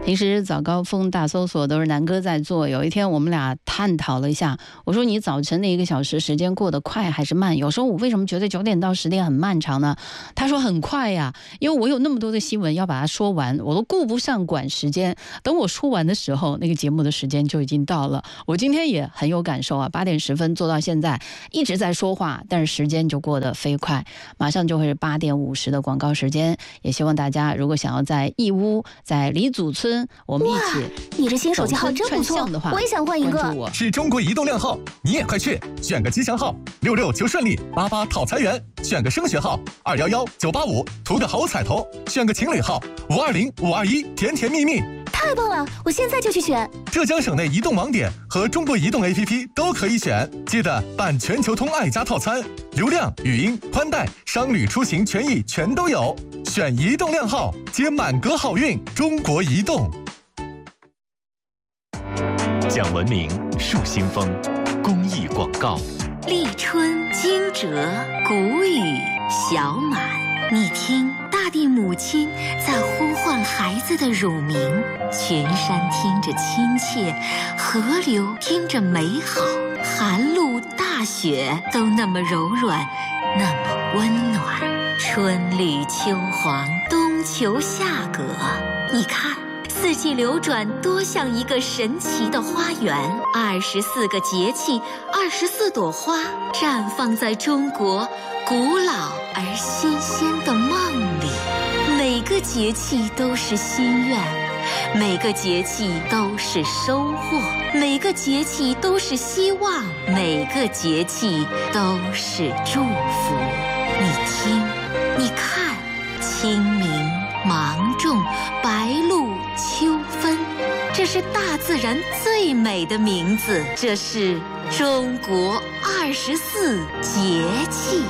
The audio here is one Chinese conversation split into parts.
平时早高峰大搜索都是南哥在做，有一天我们俩探讨了一下，我说你早晨的1个小时时间过得快还是慢？有时候我为什么觉得9点到10点很漫长呢？他说很快呀，因为我有那么多的新闻要把它说完，我都顾不上管时间。等我说完的时候，那个节目的时间就已经到了。我今天也很有感受啊，8点10分做到现在一直在说话，但是时间就过得飞快，马上就会是8点50的广告时间。也希望大家如果想要在义乌、在李祖村，我们一起。 你这新手机号真不错，我也想换一个。 是中国移动靓号，你也快去选个吉祥号，66求顺利，88讨财源，选个升学号，211 985图个好彩头，选个情侣号，520 521甜甜蜜蜜。 太棒了，我现在就去选。 浙江省内移动网点和中国移动 APP 都可以选，记得办全球通爱家套餐，流量、语音、宽带、商旅出行权益全都有。选移动靓号，接满格好运。中国移动。 讲文明树新风，公益广告。 立春惊蛰，谷雨小满。你听，大地母亲在呼唤孩子的乳名，群山听着亲切，河流听着美好，寒露大雪都那么柔软，那么温暖。春绿秋黄，冬求夏葛。你看，四季流转，多像一个神奇的花园。24个节气，24朵花，绽放在中国古老而新鲜的梦里。每个节气都是心愿，每个节气都是收获，每个节气都是希望，每个节气都是祝福。你听，你看，清明、芒种、白露、秋分，这是大自然最美的名字，这是中国24节气。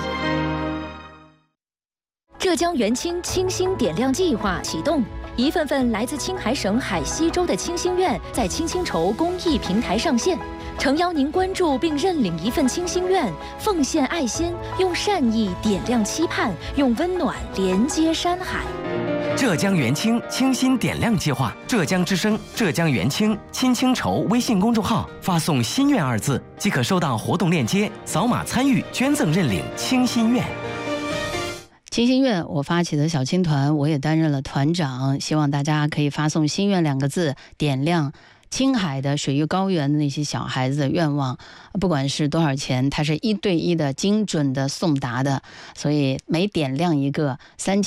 浙江元清清新点亮计划启动，一份份来自青海省海西州的清心愿在青青筹公益平台上线，诚邀您关注并认领一份清心愿，奉献爱心，用善意点亮期盼，用温暖连接山海。 浙江元清清新点亮计划，浙江之声、浙江元清青青筹微信公众号发送“心愿”2字，即可收到活动链接，扫码参与捐赠认领清心愿。 清心愿我发起的小青团，我也担任了团长，希望大家可以发送心愿2个字，点亮青海的水域高原的那些小孩子的愿望，不管是多少钱，它是1对1的精准的送达的，所以每点亮一个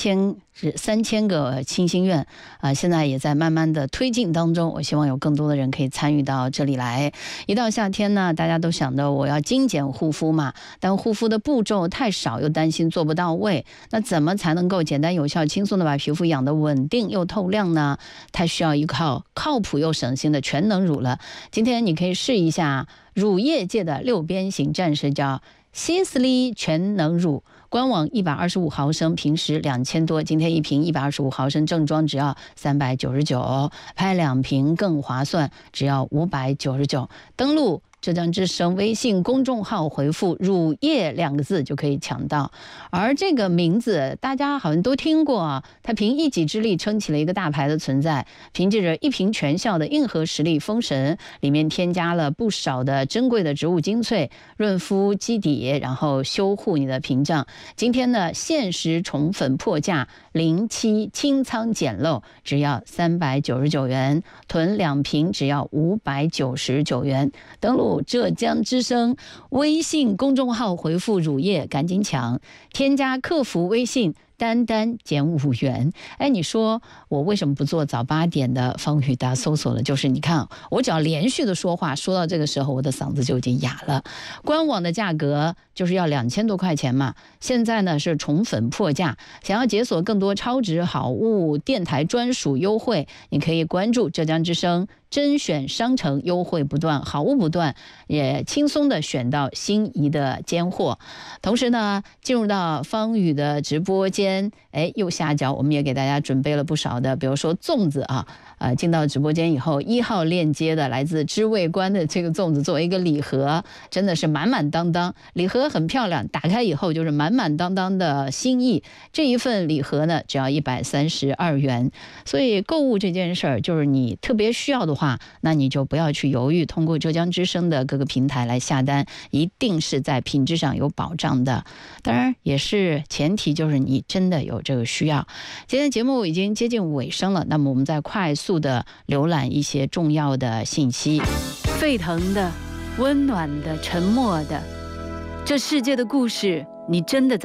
3000个清心愿现在也在慢慢的推进当中，我希望有更多的人可以参与到这里来。一到夏天呢，大家都想到我要精简护肤嘛，但护肤的步骤太少，又担心做不到位，那怎么才能够简单有效轻松的把皮肤养得稳定又透亮呢？它需要依靠靠谱又省心的全能乳了。今天你可以试一下乳业界的6边形战士，叫Sisley 全能乳，官网125毫升，平时2000多，今天一瓶125毫升正装只要399，拍2瓶更划算，只要599。登录浙江之声微信公众号回复乳业2个字就可以抢到。而这个名字大家好像都听过啊，它凭一己之力撑起了一个大牌的存在，凭借着一瓶全效的硬核实力封神，里面添加了不少的珍贵的植物精粹，润肤基底，然后修护你的屏障。今天呢，限时宠粉破价07清仓捡漏，只要399元，囤2瓶只要599元。登录浙江之声微信公众号回复乳业，赶紧抢，添加客服微信单减5元。哎，你说我为什么不做早8点的方宇大搜索了？就是你看，我只要连续的说话，说到这个时候，我的嗓子就已经哑了。官网的价格就是要2000多块钱嘛，现在呢是宠粉破价，想要解锁更多超值好物、电台专属优惠，你可以关注浙江之声甄选商城，优惠不断，好物不断，也轻松的选到心仪的尖货。同时呢，进入到方宇的直播间。 边右下角我们也给大家准备了不少的，比如说粽子啊，进到直播间以后1号链接的来自知味观的这个粽子作为一个礼盒，真的是满满当当，礼盒很漂亮，打开以后就是满满当当的心意。这一份礼盒呢只要132元，所以购物这件事儿，就是你特别需要的话，那你就不要去犹豫，通过浙江之声的各个平台来下单，一定是在品质上有保障的。当然也是前提就是你真的有这个需要。今天节目已经接近尾声了，那么我们再快速的浏览一些重要的信息。沸腾的、温暖的、沉默的，这世界的故事，你真的在